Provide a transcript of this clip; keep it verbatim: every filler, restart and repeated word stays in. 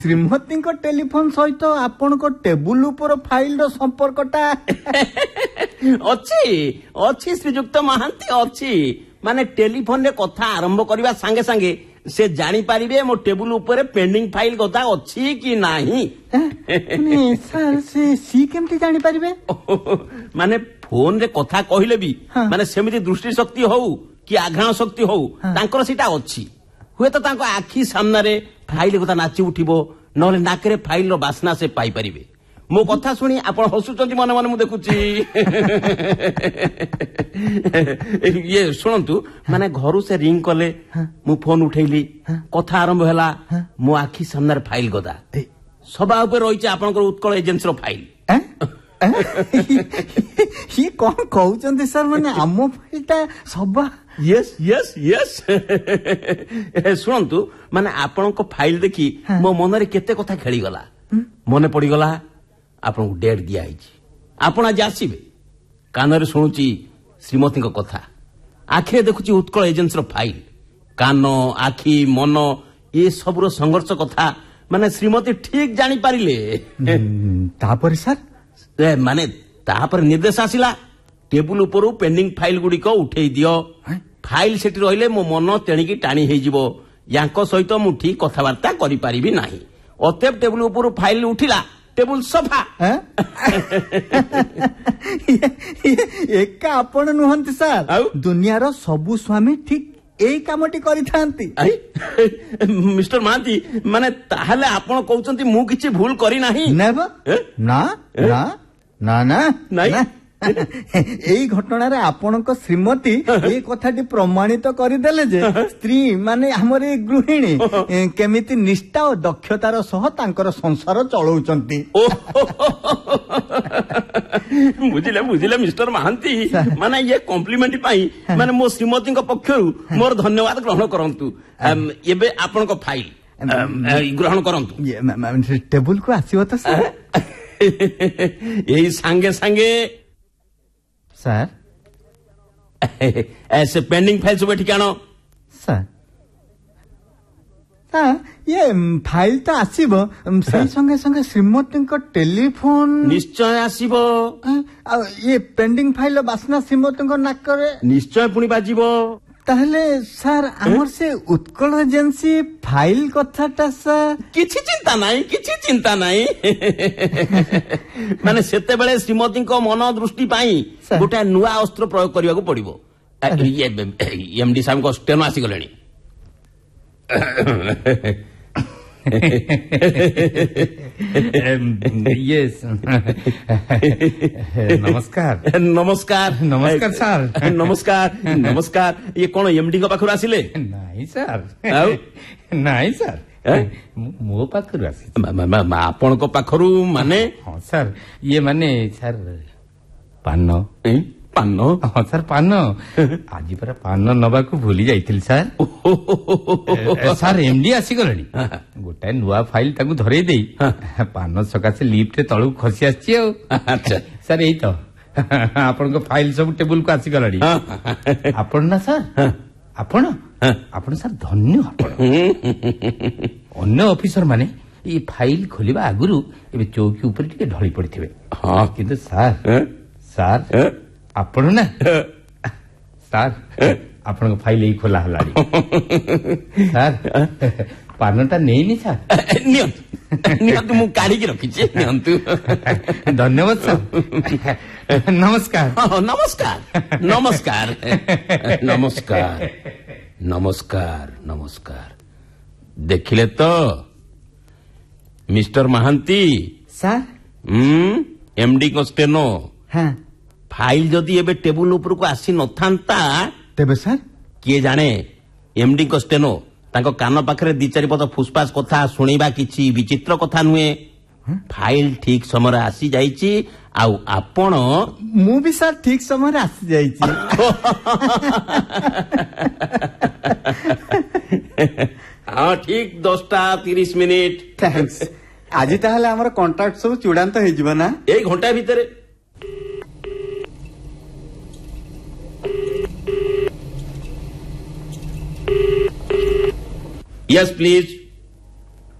Shrimati telephone सहित आपण table उपर फाइल संपर्कटा अच्छी अच्छी श्रीजुक्त महांती अच्छी माने टेलीफोन रे कथा आरंभ करबा संगे संगे से जानी पारिबे मो टेबुल ऊपर पेंडिंग फाइल कथा अच्छी कि नाही सर से सी केमती जानी पारिबे माने फोन रे कथा कहिले भी हाँ। माने सेमिति दृष्टि शक्ति हो कि आघ्राण शक्ति हो हाँ। तांकर सीटा अच्छी हुए तो तांको आखि सामने रे फाइल कथा नाची उठिबो नले नाकरे फाइल रो बासना से पाई परिबे मो कथा सुनी आपण हसुचंती मन मन मु देखुची ये सुनंतु माने घरु से रिंग कले मु फोन उठैली कथा आरंभ होला मो आखि सामने रे फाइल गदा सभा ऊपर रहिছে आपनकर उत्कल एजेंसी रो फाइल ये कौन कहउचंती सर माने आमो फाइलटा सभा यस यस यस सुनंतु माने आपनक फाइल देखी मो मन रे केते कथा खेली गला मने पड़ी गला आपन को डेट दिया है आपण आज आसीबे कान रे सुनुची श्रीमती को कथा आखिरे देखुची उत्कल एजेंसी रो फाइल कान आखि मन ये सब रो संघर्ष कथा माने श्रीमती ठीक जानी पारिले तापर सर ए माने तापर निर्देश आसिला टेबुल ऊपर पेंडिंग फाइल गुडी को उठेई दियो फाइल सेठी रहिले मो मन तेणिकी टाणी हे जिवो यांको सहित मु ठीक कथावार्ता करि पारिबी नाही अतेब टेबुल ऊपर फाइल उठिला टेबुल सफा एका आपण नुहंती सर दुनियार सबु स्वामी ठीक एई कामटी करिथांती मिस्टर महांती माने ताहले आपण कहउचंती मु किछि भूल करी नाही नेब ना ना ना ना नाही एई घटना आपण श्रीमती ए कथाटी प्रमाणित करदेले जे स्त्री माने हमर गृहिणी केमिति निष्ठा और दक्षतार सह तांकर संसार चलाउचंती बुझिले बुझिले मिस्टर महांती माने ये कॉम्प्लीमेंट पाई माने मो श्रीमती पक्षरु मोर धन्यवाद ग्रहण करंतु एबे आपण को फाइल ग्रहण करंतु टेबुल को आसीबो त सर एई संगे संगे सर ऐसे पेंडिंग फाइल सब ठिकानो सर सर ये फाइल तो आसीबो सही संगे संगे श्रीमती को टेलीफोन निश्चय आसीबो ये पेंडिंग फाइल बासना श्रीमती को नाक करे निश्चय पुनी बाजिबो ताहले सर हमर से उत्कल एजेंसी फाइल कथाटा सर किछि चिंता नाही किछि चिंता नाही माने सेते बेले श्रीमती को मन दृष्टि पाई गोटे नुआ अस्त्र प्रयोग करिया को पड़िबो ये एमडी साहब को स्टेनो आसी गलेनी यस नमस्कार नमस्कार नमस्कार सर नमस्कार नमस्कार ये कौन एमडी को पाखर आसिले नहीं सर नहीं सर मो पाखर आसी आपण को पाखरु माने हाँ सर ये माने सर पान पान हाँ सर पान आज पर पान नबा को भूली जाइथिल सर सर एमडी आसी गलनी गोटे नुआ फाइल ताकू धरे देई पान सकासे लिफ्ट रे तळु खसी आछि अच्छा सर एई तो आपण को फाइल सब टेबुल को आसी गलनी आपण ना सर आपण आपण सर धन्य आपण अन्य ऑफिसर माने ये फाइल खोलिबा आगुरु एबे चौकी ऊपर टिके ढळी पड़िथिबे हां किंतु सर सर आपण ना सर आपण को फाइल ही खोला हलाड़ी सर पानटा नहीं नी सर नियंतु नियंतु मु काढी के रखी छी नियंतु धन्यवाद सर नमस्कार नमस्कार नमस्कार नमस्कार नमस्कार नमस्कार देखिले तो मिस्टर महांती सर हम्म एमडी को स्टेनो हां फाइल जदि एबे टेबुल ऊपर को आसी न थांता तेबे सर किए जाने एमडी को स्टेनो तांको कान पाखरे दी चारि पद फुसफास कथा सुनिबा किछि विचित्र कथा नुए फाइल ठीक समय आसी जाइछि आउ आपण मु भी सर ठीक समय आसी जाइछि हां ठीक दसटा तीस मिनिट थैंक्स आज ताहले हमर कांट्रैक्ट सब चूड़ांत हे जिवो ना एक घंटा भीतर यस प्लीज